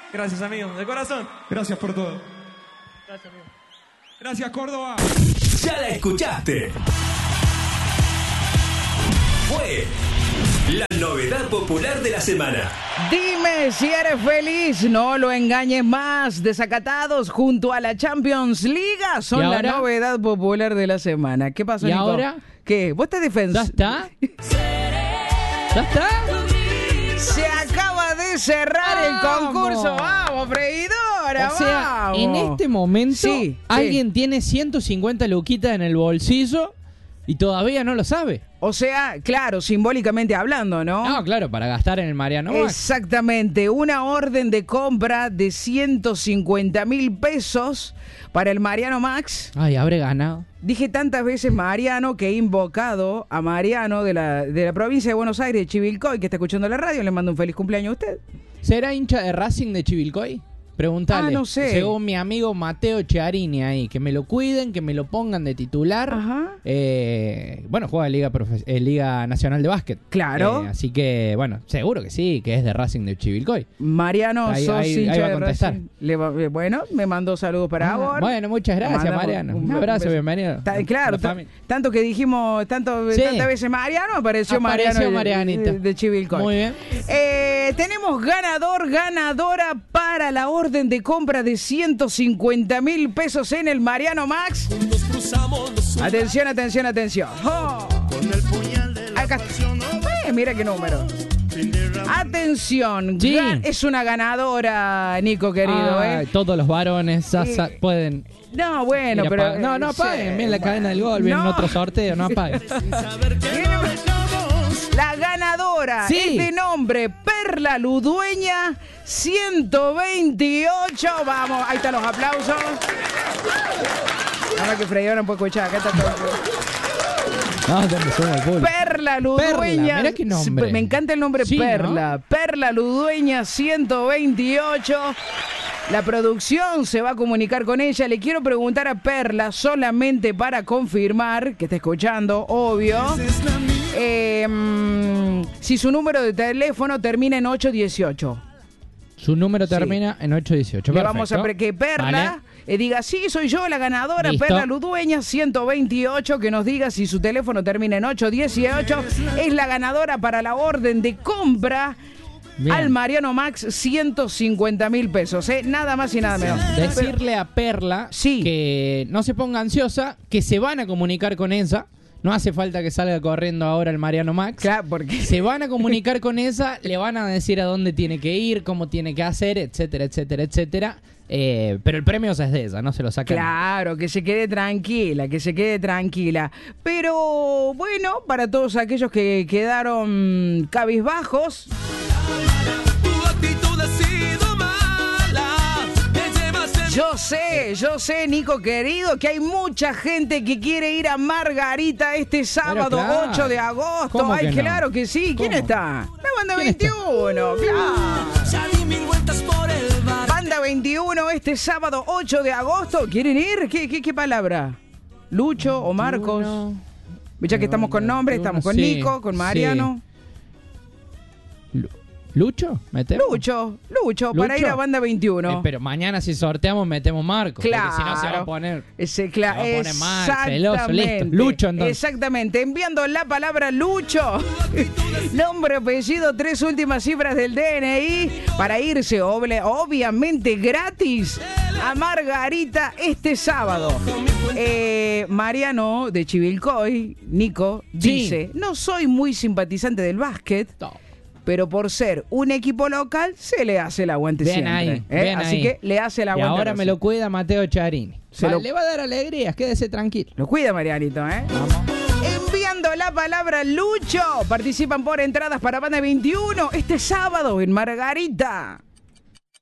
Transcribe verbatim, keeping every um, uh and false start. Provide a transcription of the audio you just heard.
Gracias, amigo, de corazón. Gracias por todo. Gracias, amigo. Gracias, Córdoba. Ya la escuchaste. Fue la novedad popular de la semana. Dime si eres feliz, no lo engañes más. Desacatados junto a la Champions League son la novedad popular de la semana. ¿Qué pasó, ¿Y Nico? ahora? ¿Qué? ¿Vos te defensas? ¿Ya está? ¿Ya está? Se acaba de cerrar el concurso. ¡Vamos, freidora! O sea, ¡vamos! en este momento Sí, alguien sí. tiene ciento cincuenta luquitas en el bolsillo y todavía no lo sabe. O sea, claro, simbólicamente hablando, ¿no? No, claro, para gastar en el Mariano Max. Exactamente, una orden de compra de ciento cincuenta mil pesos para el Mariano Max. Ay, habré ganado. Dije tantas veces Mariano que he invocado a Mariano de la, de la provincia de Buenos Aires, de Chivilcoy, que está escuchando la radio. Le mando un feliz cumpleaños a usted. ¿Será hincha de Racing de Chivilcoy? Preguntale. Ah, no sé. Según mi amigo Mateo Chiarini ahí, que me lo cuiden, que me lo pongan de titular. Ajá. Eh, bueno, juega Liga, Profe- eh, Liga Nacional de Básquet. Claro. Eh, así que, bueno, seguro que sí, que es de Racing de Chivilcoy. Mariano, Ahí- sos ahí- hincha ahí va a de contestar. Racing. Le va- eh, bueno, me mandó saludos para Ah, vos. bueno, muchas gracias, Mandamos Mariano. Un, un abrazo, beso. bienvenido. Ta- claro, La ta- familia. tanto que dijimos, tanto, Sí. tantas veces Mariano, apareció, Apareció Mariano de- Marianita. de, de Chivilcoy. Muy bien. Eh, tenemos ganador, ganadora para la orden de compra de ciento cincuenta mil pesos en el Mariano Max. Atención, atención, atención. Oh. Acá está. Eh, mira qué número. Atención, Sí. ga- es una ganadora, Nico querido. Ay, ¿eh? todos los varones sa- Sí. sa- pueden No, bueno, ir a pero... pagar. No, no eh, apaguen. sí, Miren la cadena del gol, vienen no. otro sorteo, no apaguen. La ganadora Sí. es de nombre Perla Ludueña ciento veintiocho. Vamos, ahí están los aplausos. Nada más que Freidora no puede escuchar. Acá está todo. No, te me sumo al público. Perla Ludueña. Perla, mirá qué nombre. Me encanta el nombre Sí, Perla. Perla Ludueña ciento veintiocho. La producción se va a comunicar con ella. Le quiero preguntar a Perla solamente para confirmar que está escuchando, obvio. Eh, mm, si su número de teléfono termina en ocho dieciocho. Su número Sí. termina en ocho dieciocho. Le vamos a Perfecto. pre- que Perla Vale. eh, diga, sí, soy yo la ganadora, Listo. Perla Ludueña ciento veintiocho, que nos diga si su teléfono termina en ocho dieciocho. Es la ganadora para la orden de compra Bien. al Mariano Max ciento cincuenta mil pesos, ¿eh? Nada más y nada menos. Decirle a Perla Sí. que no se ponga ansiosa, que se van a comunicar con ella. No hace falta que salga corriendo ahora el Mariano Max. Claro, porque... Se van a comunicar con ella, le van a decir a dónde tiene que ir, cómo tiene que hacer, etcétera, etcétera, etcétera. Eh, pero el premio ya es de ella, no se lo sacan. Claro, que se quede tranquila, que se quede tranquila. Pero bueno, para todos aquellos que quedaron cabizbajos, yo sé, yo sé, Nico querido, que hay mucha gente que quiere ir a Margarita este sábado claro. ocho de agosto. ¿Cómo Ay, que no? claro que sí. ¿Quién ¿Cómo? está? La banda ¿Quién está? veintiuno, claro. Banda veintiuno este sábado ocho de agosto. ¿Quieren ir? ¿Qué, qué, qué palabra? ¿Lucho o Marcos? Ya que estamos con nombre, estamos con Sí, Nico, con Mariano. Lu- ¿Lucho? ¿Metemos? Lucho, Lucho, para ¿Lucho? ir a Banda veintiuno. Eh, pero mañana si sorteamos metemos Marcos. Claro. Porque si no se va a poner... Ese, cla- Se va a poner mal, celoso, exactamente. listo. Lucho, entonces. Exactamente. Enviando la palabra Lucho. Nombre, apellido, tres últimas cifras del D N I para irse, oble- obviamente gratis, a Margarita este sábado. Eh, Mariano de Chivilcoy, Nico, Sí. dice, no soy muy simpatizante del básquet, No. pero por ser un equipo local se le hace el aguante Bien siempre. ahí, ¿eh? bien Así ahí. que le hace el Y aguante. ahora a me Racing. lo cuida Mateo Charini. Se Va- lo- Le va a dar alegrías, quédese tranquilo. Lo cuida Marianito, ¿eh? Enviando la palabra Lucho. Participan por entradas para Banda veintiuno este sábado en Margarita.